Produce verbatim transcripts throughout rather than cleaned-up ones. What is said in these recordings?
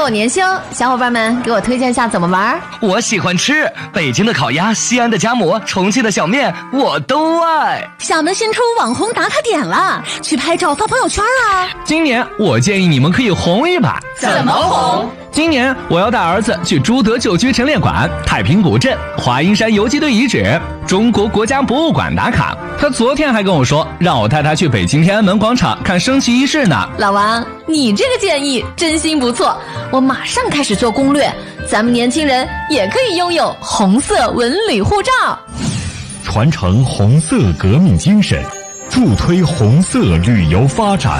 我年休，小伙伴们给我推荐下怎么玩。 我喜欢吃北京的烤鸭、西安的夹馍、重庆的小面，我都爱。 厦门新出网红打卡点了，去拍照发朋友圈啊！ 今年我建议你们可以红一把。 怎么红？ 今年我要带儿子去朱德旧区陈列馆、太平古镇、华阴山游击队遗址、中国国家博物馆打卡。他昨天还跟我说，让我带他去北京天安门广场看升旗仪式呢。 老王，你这个建议真心不错，我马上开始做攻略。咱们年轻人也可以拥有红色文旅护照， 传承红色革命精神，助推红色旅游发展。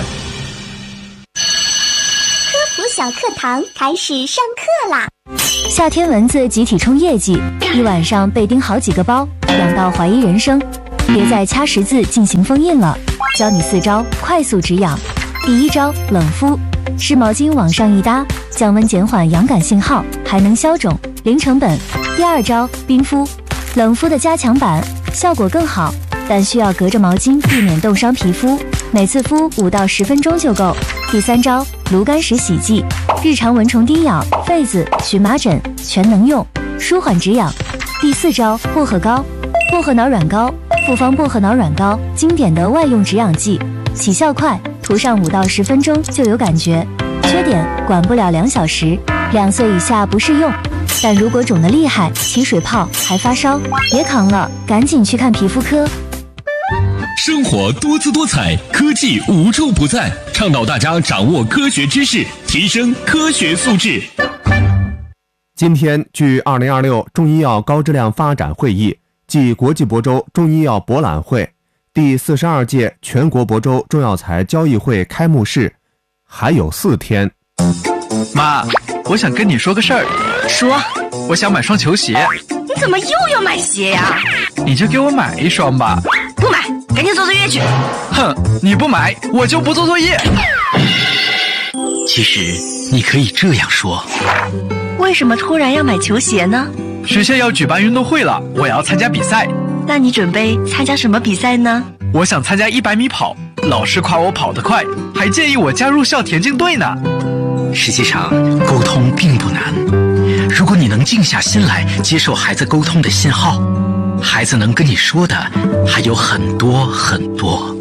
科普小课堂开始上课啦！ 夏天蚊子集体冲业绩，一晚上被叮好几个包，痒到怀疑人生。别再掐十字进行封印了，教你四招快速止痒。第一招，冷敷，湿毛巾往上一搭，降温减缓痒感信号，还能消肿，零成本。第二招，冰敷，冷敷的加强版，效果更好，但需要隔着毛巾避免冻伤皮肤，每次敷五到十分钟就够。第三招，炉甘石洗剂，日常蚊虫叮咬、痱子、荨麻疹全能用，舒缓止痒。第四招，薄荷膏，薄荷脑软膏，复方薄荷脑软膏，经典的外用止痒剂，起效快，涂上五到十分钟就有感觉。缺点，管不了两小时，两岁以下不适用。但如果肿得厉害，起水泡还发烧，别扛了，赶紧去看皮肤科。 生活多姿多彩，科技无处不在，倡导大家掌握科学知识，提升科学素质。 今天，距二零二六中医药高质量发展会议暨国际亳州中医药博览会第四十二届全国亳州中药材交易会开幕式还有四天。 妈，我想跟你说个事儿。 说， 我想买双球鞋。 你怎么又要买鞋呀？ 你就给我买一双吧。 不买，赶紧做作业去。 哼，你不买，我就不做作业。 其实你可以这样说， 为什么突然要买球鞋呢？ 学校要举办运动会了，我要参加比赛。 那你准备参加什么比赛呢？ 我想参加一百米跑，老师夸我跑得快，还建议我加入校田径队呢。 实际上，沟通并不难。如果你能静下心来接受孩子沟通的信号，孩子能跟你说的还有很多很多。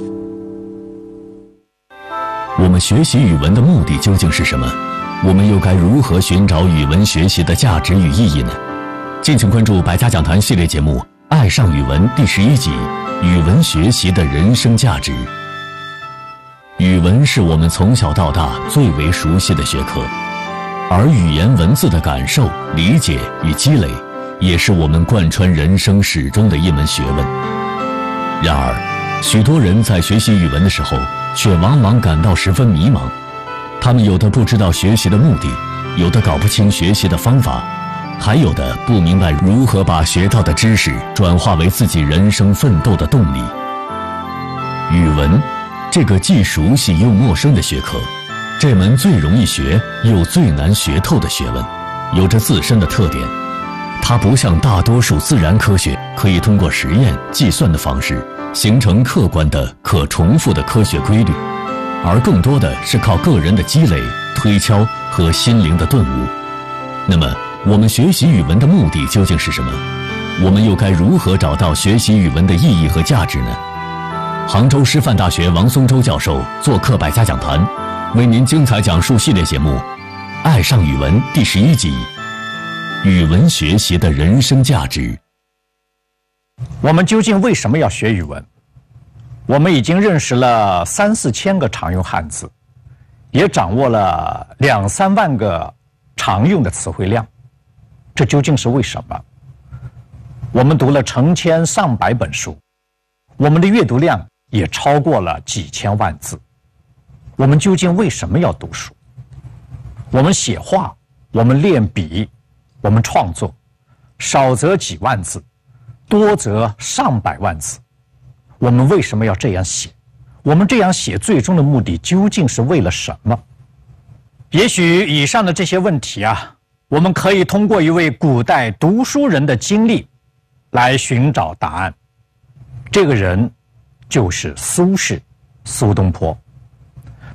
我们学习语文的目的究竟是什么？我们又该如何寻找语文学习的价值与意义呢？敬请关注百家讲坛系列节目《爱上语文》第十一集《语文学习的人生价值》。语文是我们从小到大最为熟悉的学科，而语言文字的感受、理解与积累，也是我们贯穿人生始终的一门学问。然而，许多人在学习语文的时候，却往往感到十分迷茫。他们有的不知道学习的目的，有的搞不清学习的方法，还有的不明白如何把学到的知识转化为自己人生奋斗的动力。语文，这个既熟悉又陌生的学科，这门最容易学又最难学透的学问，有着自身的特点。它不像大多数自然科学可以通过实验、计算的方式形成客观的、可重复的科学规律，而更多的是靠个人的积累、推敲和心灵的顿悟。那么，我们学习语文的目的究竟是什么？我们又该如何找到学习语文的意义和价值呢？杭州师范大学王松洲教授做客百家讲坛，为您精彩讲述系列节目《爱上语文》第十一集：语文学习的人生价值。 我们究竟为什么要学语文？我们已经认识了三四千个常用汉字，也掌握了两三万个常用的词汇量，这究竟是为什么？我们读了成千上百本书，我们的阅读量也超过了几千万字。我们究竟为什么要读书？我们写画，我们练笔，我们创作，少则几万字，多则上百万字。我们为什么要这样写？我们这样写最终的目的究竟是为了什么？也许以上的这些问题啊，我们可以通过一位古代读书人的经历来寻找答案。这个人就是苏轼，苏东坡。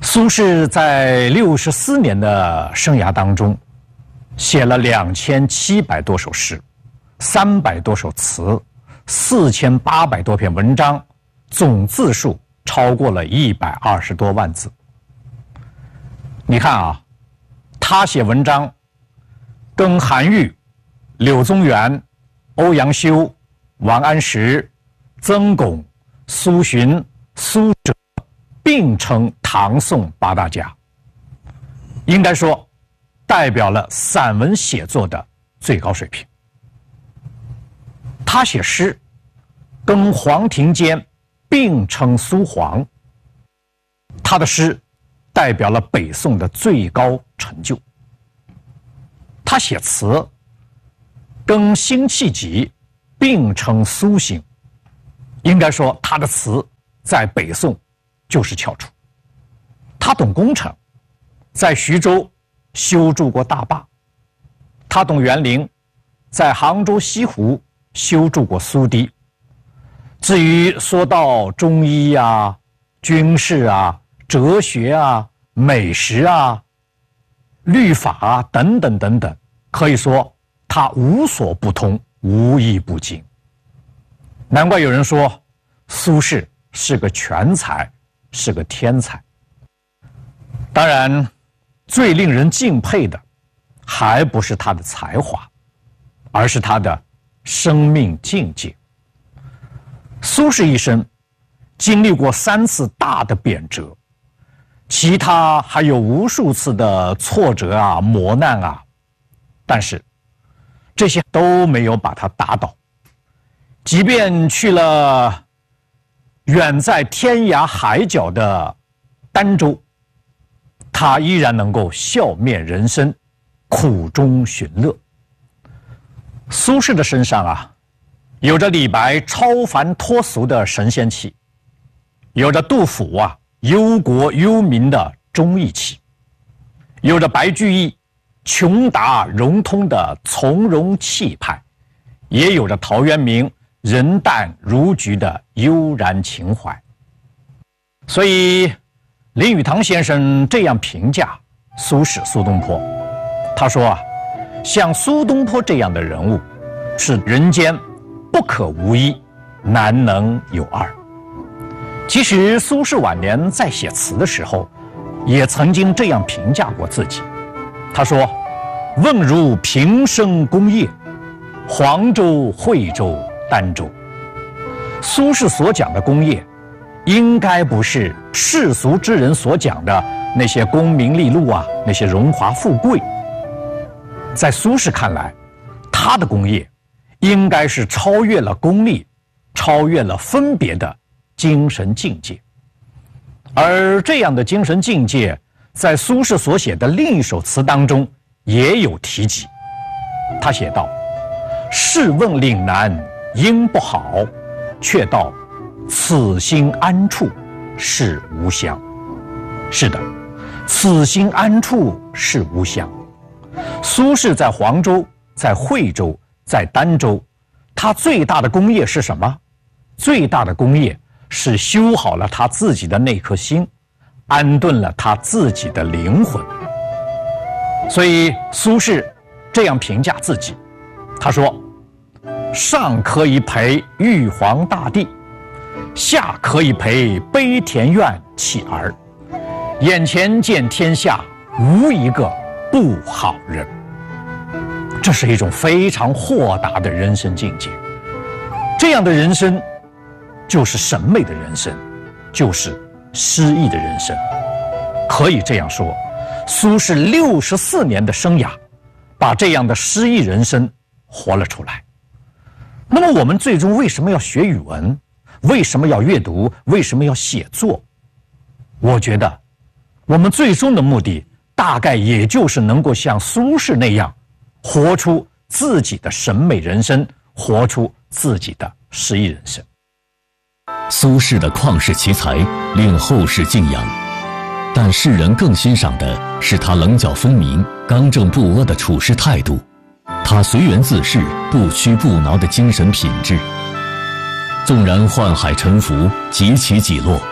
苏轼在六十四年的生涯当中，写了两千七百多首诗，三百多首词，四千八百多篇文章，总字数超过了一百二十多万字。你看啊，他写文章，跟韩愈、柳宗元、欧阳修、王安石、曾巩、苏洵、苏辙并称唐宋八大家，应该说代表了散文写作的最高水平。他写诗跟黄庭坚并称苏黄，他的诗代表了北宋的最高成就。他写词跟辛弃疾并称苏辛，应该说他的词在北宋就是翘楚。他懂工程，在徐州修筑过大坝；他懂园林，在杭州西湖修筑过苏堤。至于说到中医啊、军事啊、哲学啊、美食啊、律法啊等等等等，可以说他无所不通，无一不精。难怪有人说苏轼是个全才，是个天才。当然，最令人敬佩的还不是他的才华，而是他的生命境界。苏轼一生经历过三次大的贬谪，其他还有无数次的挫折啊、磨难啊，但是这些都没有把他打倒。即便去了远在天涯海角的儋州，他依然能够笑面人生，苦中寻乐。苏轼的身上啊，有着李白超凡脱俗的神仙气，有着杜甫啊忧国忧民的忠义气，有着白居易穷达融通的从容气派，也有着陶渊明人淡如菊的悠然情怀。所以林语堂先生这样评价苏轼苏东坡，他说啊，像苏东坡这样的人物是人间不可无一，难能有二。其实苏轼晚年在写词的时候也曾经这样评价过自己，他说：问如平生功业，黄州、惠州、儋州。苏轼所讲的功业，应该不是世俗之人所讲的那些功名利禄啊，那些荣华富贵。在苏轼看来，他的功业应该是超越了功利，超越了分别的精神境界。而这样的精神境界，在苏轼所写的另一首词当中也有提及。他写道：试问岭南应不好，却道此心安处是吾乡。是的，此心安处是吾乡。苏轼在黄州，在惠州，在儋州，他最大的功业是什么？最大的功业是修好了他自己的那颗心，安顿了他自己的灵魂。所以苏轼这样评价自己，他说：上可以陪玉皇大帝，下可以陪悲田院乞儿，眼前见天下无一个不好人。这是一种非常豁达的人生境界。这样的人生就是审美的人生，就是诗意的人生。可以这样说，苏轼六十四年的生涯把这样的诗意人生活了出来。那么我们最终为什么要学语文？为什么要阅读？为什么要写作？我觉得我们最终的目的大概也就是能够像苏轼那样活出自己的审美人生，活出自己的诗意人生。 苏轼的旷世奇才令后世敬仰，但世人更欣赏的是他棱角分明、刚正不阿的处事态度，他随缘自适、不屈不挠的精神品质。纵然宦海沉浮，几起几落，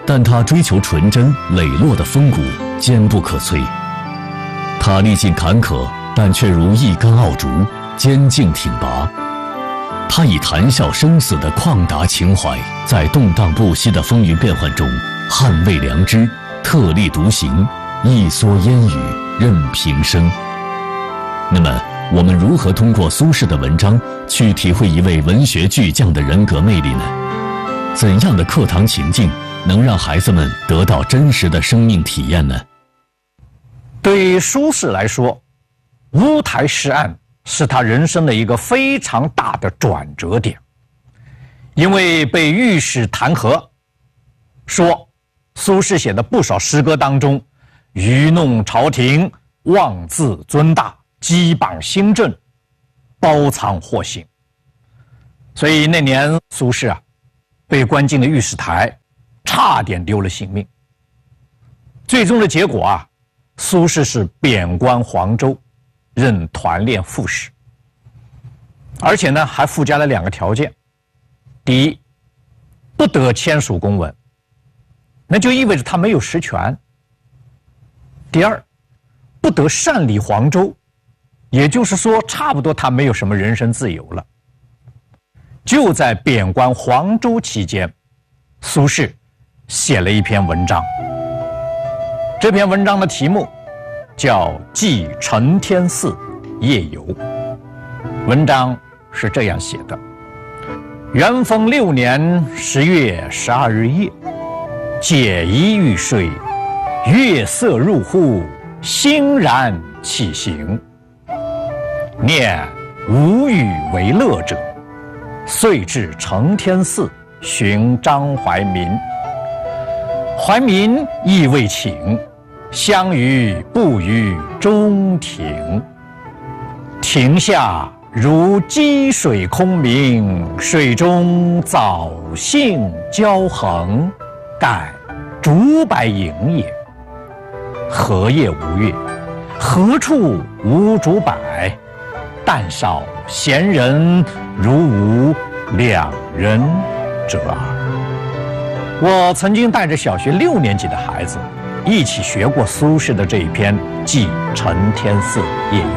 但他追求纯真磊落的风骨坚不可摧。他历尽坎坷，但却如一根傲竹，坚劲挺拔。他以谈笑生死的旷达情怀，在动荡不息的风云变幻中捍卫良知，特立独行，一蓑烟雨任平生。那么我们如何通过苏轼的文章去体会一位文学巨匠的人格魅力呢？怎样的课堂情境能让孩子们得到真实的生命体验呢？ 对于苏轼来说，乌台诗案是他人生的一个非常大的转折点，因为被御史弹劾，说苏轼写的不少诗歌当中愚弄朝廷，妄自尊大，羁绑新政，包藏祸心。所以那年苏轼啊被关进了御史台，差点丢了性命。最终的结果啊，苏轼是贬官黄州，任团练副使，而且呢还附加了两个条件：第一，不得签署公文，那就意味着他没有实权；第二，不得擅离黄州，也就是说差不多他没有什么人身自由了。就在贬官黄州期间，苏轼写了一篇文章，这篇文章的题目叫《寄承天寺夜游》。文章是这样写的：元丰六年十月十二日夜，解衣欲睡，月色入户，欣然起行。念无与为乐者，遂至承天寺寻张怀民。怀民亦未请，相与步于中庭。庭下如积水空明，水中藻荇交横，盖竹柏影也。何夜无月？何处无竹柏？但少闲人，如无两人者耳。我曾经带着小学六年级的孩子一起学过苏轼的这一篇《寄承天寺夜游》。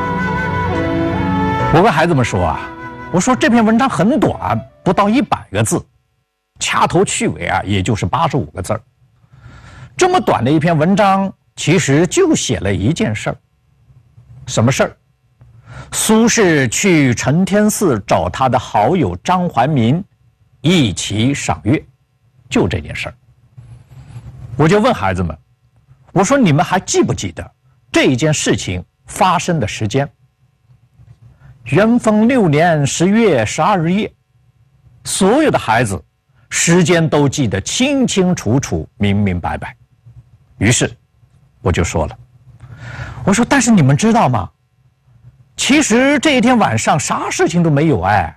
我跟孩子们说啊，我说这篇文章很短，不到一百个字，掐头去尾啊，也就是八十五个字儿。这么短的一篇文章，其实就写了一件事儿。什么事儿？苏轼去承天寺找他的好友张怀民一起赏月，就这件事儿。我就问孩子们，我说你们还记不记得这件事情发生的时间？元丰六年十月十二日夜。所有的孩子时间都记得清清楚楚，明明白白。于是我就说了，我说但是你们知道吗？其实这一天晚上啥事情都没有，哎，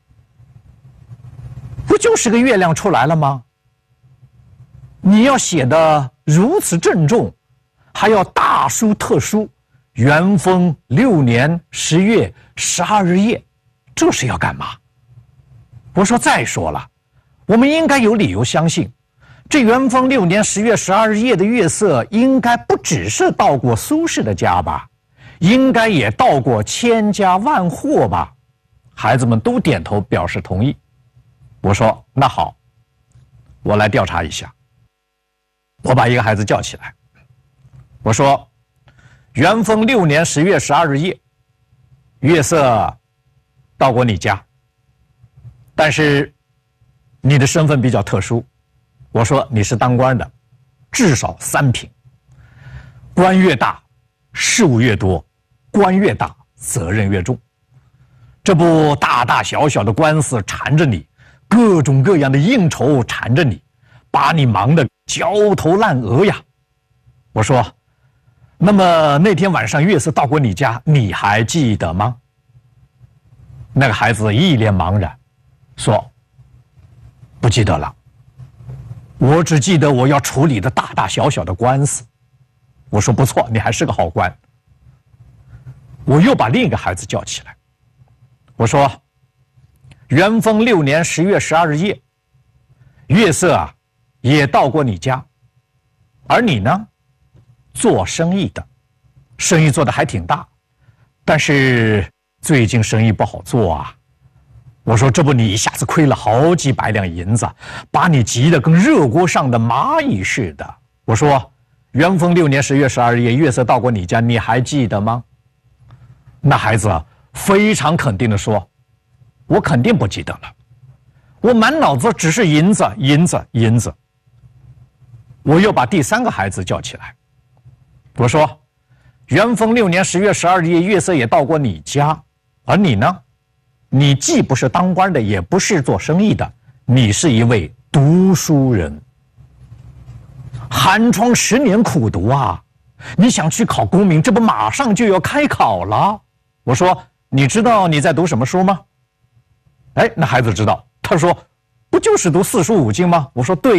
不就是个月亮出来了吗？你要写的如此郑重，还要大书特书，元丰六年十月十二日夜，这是要干嘛？我说再说了，我们应该有理由相信，这元丰六年十月十二日夜的月色应该不只是到过苏轼的家吧，应该也到过千家万户吧。孩子们都点头表示同意。我说那好，我来调查一下。我把一个孩子叫起来，我说元丰六年十月十二日夜，月色到过你家，但是你的身份比较特殊。我说你是当官的，至少三品。官越大，事务越多，官越大，责任越重。这不大大小小的官司缠着你，各种各样的应酬缠着你，把你忙得焦头烂额呀。我说那么那天晚上月色到过你家，你还记得吗？那个孩子一脸茫然，说不记得了，我只记得我要处理的大大小小的官司。我说不错，你还是个好官。我又把另一个孩子叫起来，我说元丰六年十月十二日夜，月色啊也到过你家，而你呢，做生意的，生意做得还挺大，但是最近生意不好做啊。我说这不你一下子亏了好几百两银子，把你急得跟热锅上的蚂蚁似的。我说元丰六年十月十二日月色到过你家，你还记得吗？那孩子非常肯定地说，我肯定不记得了，我满脑子只是银子银子银子。我又把第三个孩子叫起来，我说元丰六年十月十二日月色也到过你家，而你呢，你既不是当官的，也不是做生意的，你是一位读书人。寒窗十年苦读啊，你想去考功名，这不马上就要开考了。我说你知道你在读什么书吗？哎，那孩子知道，他说不就是读四书五经吗？我说对。